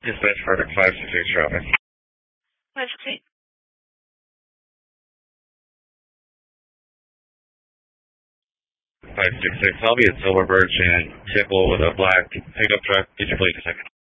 Dispatch Perfect 568 traffic. 568. 566, I'll be at Silver Birch and Tickle with a black pickup truck. Get your plate in a second.